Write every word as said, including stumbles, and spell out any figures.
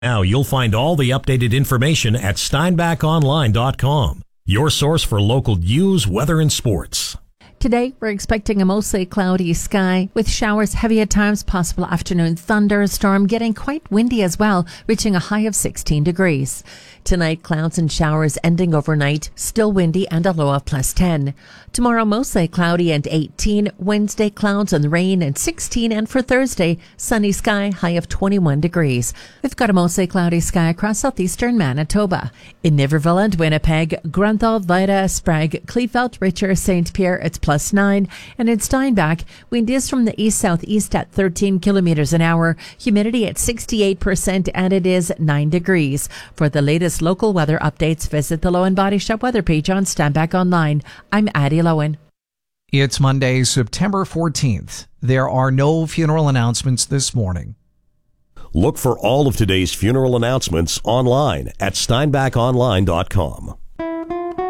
Now you'll find all the updated information at steinbach online dot com, your source for local news, weather, and sports. Today, we're expecting a mostly cloudy sky with showers heavy at times, possible afternoon thunderstorm, getting quite windy as well, reaching a high of sixteen degrees. Tonight, clouds and showers ending overnight, still windy and a low of plus ten. Tomorrow, mostly cloudy and eighteen. Wednesday, clouds and rain and sixteen. And for Thursday, sunny sky, high of twenty-one degrees. We've got a mostly cloudy sky across southeastern Manitoba. In Niverville and Winnipeg, Grunthal, Vida, Sprague, Kleefeld, Richer, Saint Pierre, it's plus nine. And in Steinbach, wind is from the east-southeast at thirteen kilometers an hour. Humidity at sixty-eight percent, and it is nine degrees. For the latest local weather updates, visit the Lowen Body Shop weather page on Steinbach Online. I'm Addie Lowen. It's Monday, September fourteenth. There are no funeral announcements this morning. Look for all of today's funeral announcements online at steinbach online dot com.